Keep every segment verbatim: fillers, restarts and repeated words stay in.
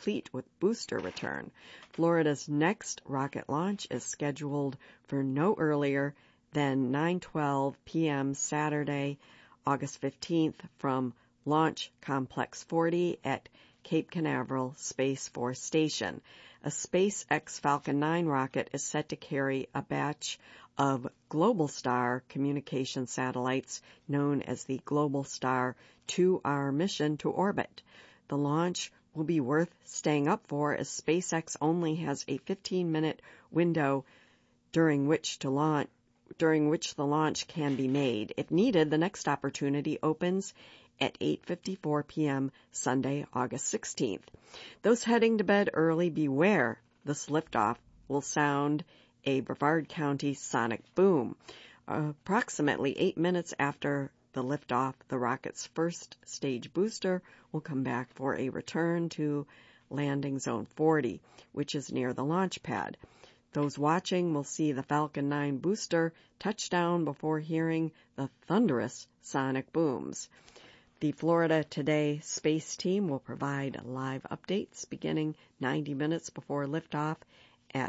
complete with booster return. Florida's next rocket launch is scheduled for no earlier than nine twelve p.m. Saturday, August fifteenth from Launch Complex forty at Cape Canaveral Space Force Station. A SpaceX Falcon nine rocket is set to carry a batch of Globalstar communication satellites known as the Globalstar two R mission to orbit. The launch will be worth staying up for as SpaceX only has a fifteen-minute window during which to launch during which the launch can be made. If needed, the next opportunity opens at eight fifty-four p.m. Sunday, August sixteenth. Those heading to bed early, beware. This liftoff will sound a Brevard County sonic boom. Approximately eight minutes after the liftoff, the rocket's first stage booster will come back for a return to landing zone forty, which is near the launch pad. Those watching will see the Falcon nine booster touch down before hearing the thunderous sonic booms. The Florida Today space team will provide live updates beginning ninety minutes before liftoff at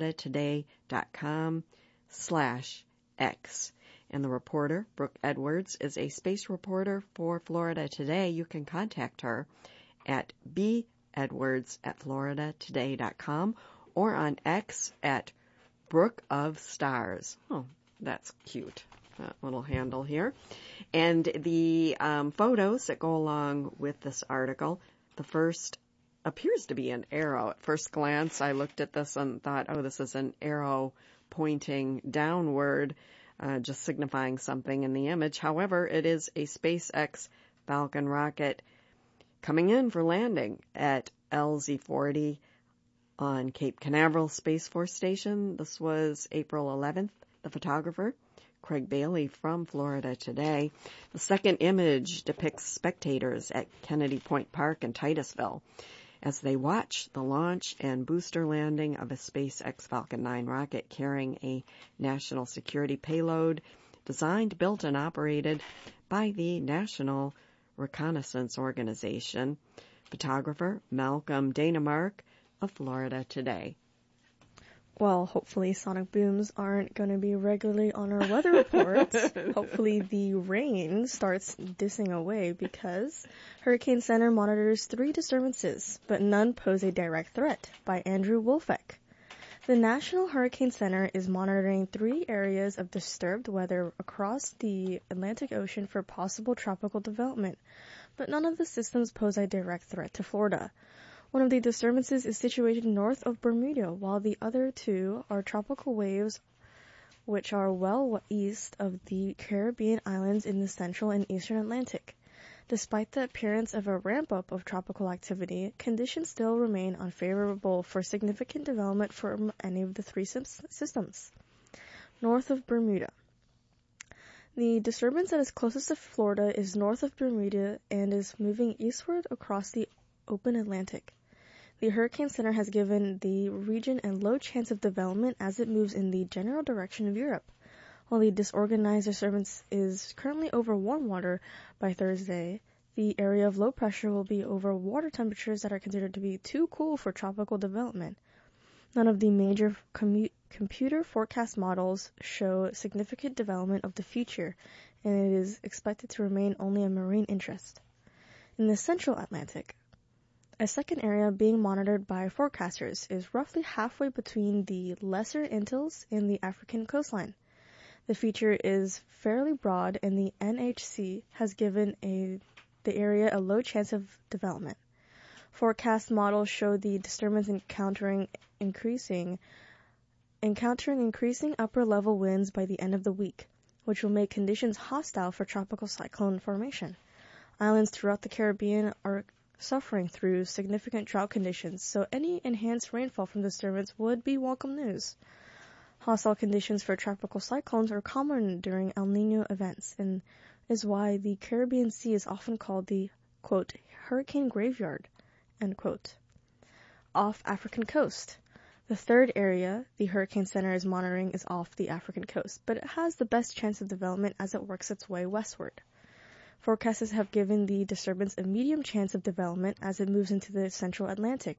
floridatoday.com slash X. And the reporter, Brooke Edwards, is a space reporter for Florida Today. You can contact her at bedwards at floridatoday dot com or on X at Brooke of Stars. Oh, that's cute, that little handle here. And the um, photos that go along with this article, the first appears to be an arrow. At first glance, I looked at this and thought, oh, this is an arrow pointing downward, uh, just signifying something in the image. However, it is a SpaceX Falcon rocket coming in for landing at L Z forty on Cape Canaveral Space Force Station. This was April eleventh. The photographer, Craig Bailey from Florida Today. The second image depicts spectators at Kennedy Point Park in Titusville as they watch the launch and booster landing of a SpaceX Falcon nine rocket carrying a national security payload designed, built, and operated by the National Reconnaissance Organization. Photographer Malcolm Danamark of Florida Today. Well, hopefully sonic booms aren't going to be regularly on our weather reports. Hopefully the rain starts dissing away because Hurricane Center monitors three disturbances, but none pose a direct threat, by Andrew Wolfeck. The National Hurricane Center is monitoring three areas of disturbed weather across the Atlantic Ocean for possible tropical development, but none of the systems pose a direct threat to Florida. One of the disturbances is situated north of Bermuda, while the other two are tropical waves which are well east of the Caribbean islands in the central and eastern Atlantic. Despite the appearance of a ramp-up of tropical activity, conditions still remain unfavorable for significant development from any of the three systems. North of Bermuda. The disturbance that is closest to Florida is north of Bermuda and is moving eastward across the open Atlantic. The Hurricane Center has given the region a low chance of development as it moves in the general direction of Europe. While the disorganized disturbance is currently over warm water by Thursday, the area of low pressure will be over water temperatures that are considered to be too cool for tropical development. None of the major commu- computer forecast models show significant development of the future, and it is expected to remain only a marine interest. In the central Atlantic, a second area being monitored by forecasters is roughly halfway between the Lesser Antilles and the African coastline. The feature is fairly broad, and the N H C has given a, the area a low chance of development. Forecast models show the disturbance encountering increasing, encountering increasing upper-level winds by the end of the week, which will make conditions hostile for tropical cyclone formation. Islands throughout the Caribbean are suffering through significant drought conditions, so any enhanced rainfall from disturbance would be welcome news. Hostile conditions for tropical cyclones are common during El Niño events, and is why the Caribbean Sea is often called the, quote, hurricane graveyard, end quote. Off African coast. The third area the Hurricane Center is monitoring is off the African coast, but it has the best chance of development as it works its way westward. Forecasters have given the disturbance a medium chance of development as it moves into the central Atlantic,